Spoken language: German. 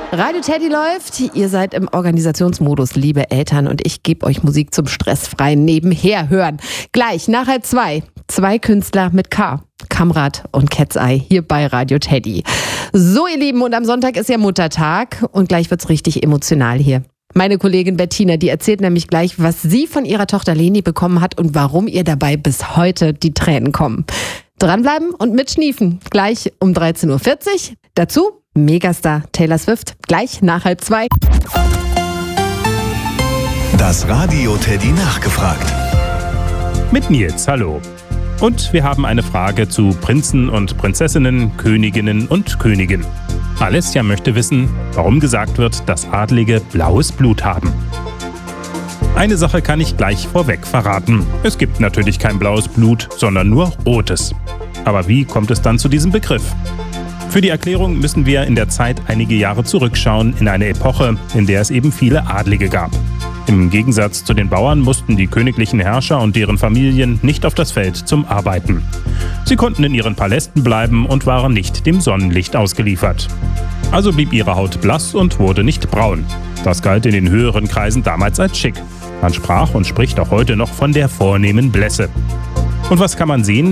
Radio Teddy läuft, ihr seid im Organisationsmodus, liebe Eltern, und ich gebe euch Musik zum stressfreien Nebenher hören. Gleich nach 1:30, 2 Künstler mit K, Kamrat und Cat's Eye hier bei Radio Teddy. So ihr Lieben, und am Sonntag ist ja Muttertag und gleich wird's richtig emotional hier. Meine Kollegin Bettina, die erzählt nämlich gleich, was sie von ihrer Tochter Leni bekommen hat und warum ihr dabei bis heute die Tränen kommen. Dranbleiben und mitschniefen, gleich um 13:40 Uhr. Dazu Megastar Taylor Swift, gleich nach 1:30. Das Radio Teddy nachgefragt. Mit Nils, hallo. Und wir haben eine Frage zu Prinzen und Prinzessinnen, Königinnen und Königen. Alessia möchte wissen, warum gesagt wird, dass Adlige blaues Blut haben. Eine Sache kann ich gleich vorweg verraten. Es gibt natürlich kein blaues Blut, sondern nur rotes. Aber wie kommt es dann zu diesem Begriff? Für die Erklärung müssen wir in der Zeit einige Jahre zurückschauen, in eine Epoche, in der es eben viele Adlige gab. Im Gegensatz zu den Bauern mussten die königlichen Herrscher und deren Familien nicht auf das Feld zum Arbeiten. Sie konnten in ihren Palästen bleiben und waren nicht dem Sonnenlicht ausgeliefert. Also blieb ihre Haut blass und wurde nicht braun. Das galt in den höheren Kreisen damals als schick. Man sprach und spricht auch heute noch von der vornehmen Blässe. Und was kann man sehen,